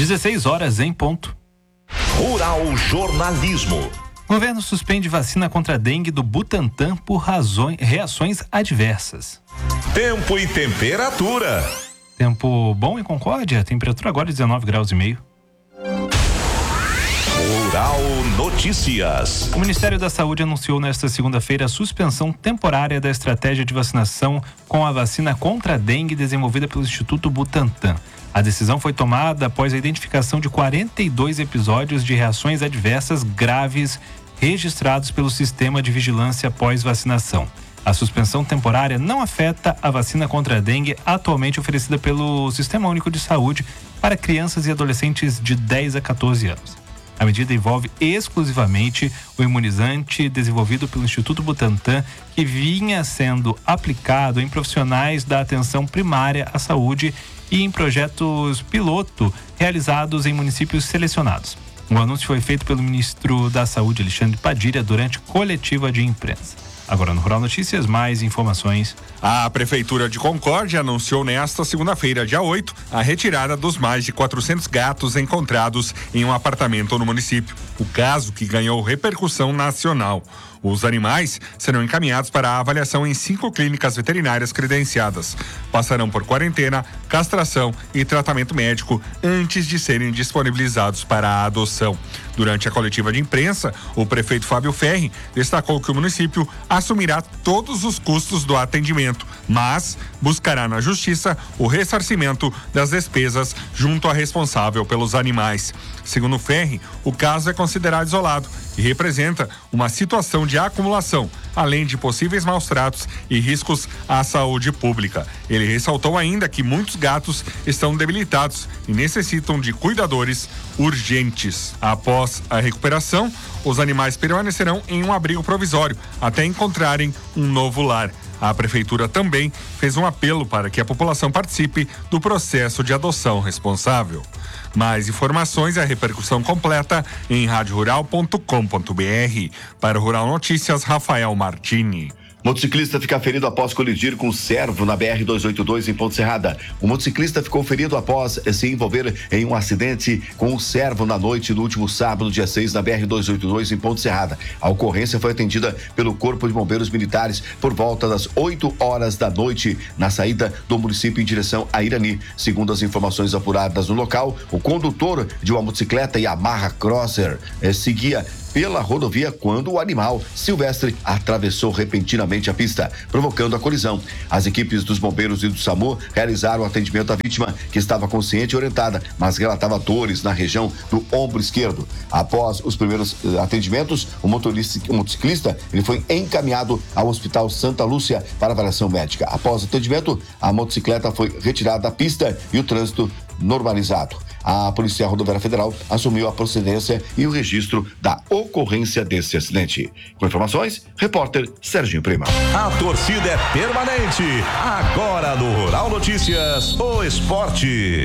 16 horas em ponto. Rural Jornalismo. Governo suspende vacina contra a dengue do Butantan por reações adversas. Tempo e temperatura. Tempo bom em Concórdia, temperatura agora 19 graus e meio. Rural Notícias. O Ministério da Saúde anunciou nesta segunda-feira a suspensão temporária da estratégia de vacinação com a vacina contra a dengue desenvolvida pelo Instituto Butantan. A decisão foi tomada após a identificação de 42 episódios de reações adversas graves registrados pelo Sistema de Vigilância pós-vacinação. A suspensão temporária não afeta a vacina contra a dengue atualmente oferecida pelo Sistema Único de Saúde para crianças e adolescentes de 10 a 14 anos. A medida envolve exclusivamente o imunizante desenvolvido pelo Instituto Butantan, que vinha sendo aplicado em profissionais da atenção primária à saúde e em projetos piloto realizados em municípios selecionados. O anúncio foi feito pelo ministro da Saúde, Alexandre Padilha, durante coletiva de imprensa. Agora no Rural Notícias, mais informações. A Prefeitura de Concórdia anunciou nesta segunda-feira, dia 8, a retirada dos mais de 400 gatos encontrados em um apartamento no município. O caso que ganhou repercussão nacional. Os animais serão encaminhados para a avaliação em 5 clínicas veterinárias credenciadas. Passarão por quarentena, castração e tratamento médico antes de serem disponibilizados para a adoção. Durante a coletiva de imprensa, o prefeito Fábio Ferri destacou que o município assumirá todos os custos do atendimento, mas buscará na justiça o ressarcimento das despesas junto à responsável pelos animais. Segundo Ferri, o caso é considerado isolado e representa uma situação de acumulação, além de possíveis maus-tratos e riscos à saúde pública. Ele ressaltou ainda que muitos gatos estão debilitados e necessitam de cuidadores urgentes. Após a recuperação, os animais permanecerão em um abrigo provisório até encontrarem um novo lar. A Prefeitura também fez um apelo para que a população participe do processo de adoção responsável. Mais informações e a repercussão completa em radiorural.com.br. Para o Rural Notícias, Rafael Martini. Motociclista fica ferido após colidir com servo na BR-282 em Ponte Serrada. O motociclista ficou ferido após se envolver em um acidente com um servo na noite do último sábado, dia 6, na BR-282 em Ponte Serrada. A ocorrência foi atendida pelo Corpo de Bombeiros Militares por volta das 8 horas da noite, na saída do município em direção a Irani. Segundo as informações apuradas no local, o condutor de uma motocicleta Yamaha Crosser seguia pela rodovia quando o animal silvestre atravessou repentinamente a pista, provocando a colisão. As equipes dos bombeiros e do SAMU realizaram o atendimento à vítima, que estava consciente e orientada, mas relatava dores na região do ombro esquerdo. Após os primeiros atendimentos, o motociclista ele foi encaminhado ao Hospital Santa Lúcia para avaliação médica. Após o atendimento, a motocicleta foi retirada da pista e o trânsito normalizado. A Polícia Rodoviária Federal assumiu a procedência e o registro da ocorrência desse acidente. Com informações, repórter Serginho Prima. A torcida é permanente. Agora no Rural Notícias, o esporte.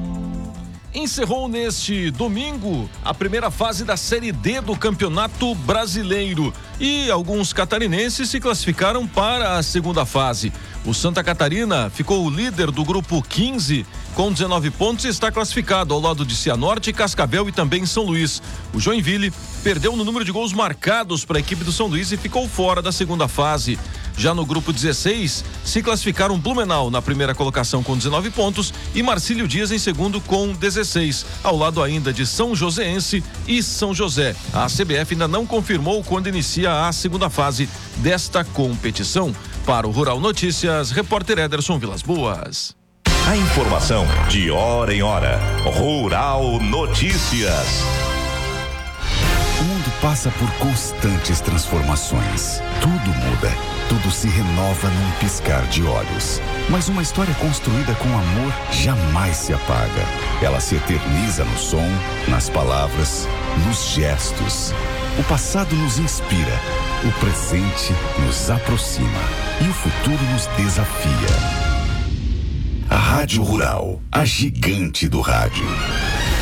Encerrou neste domingo a primeira fase da Série D do Campeonato Brasileiro e alguns catarinenses se classificaram para a segunda fase. O Santa Catarina ficou o líder do grupo 15 com 19 pontos e está classificado ao lado de Cianorte, Cascavel e também São Luís. O Joinville perdeu no número de gols marcados para a equipe do São Luís e ficou fora da segunda fase. Já no grupo 16, se classificaram Blumenau na primeira colocação com 19 pontos e Marcílio Dias em segundo com 16, ao lado ainda de São Joséense e São José. A CBF ainda não confirmou quando inicia a segunda fase desta competição. Para o Rural Notícias, repórter Ederson Vilas Boas. A informação de hora em hora. Rural Notícias. O mundo passa por constantes transformações. Tudo muda, tudo se renova num piscar de olhos. Mas uma história construída com amor jamais se apaga. Ela se eterniza no som, nas palavras, nos gestos. O passado nos inspira, o presente nos aproxima e o futuro nos desafia. A Rádio Rural, a gigante do rádio.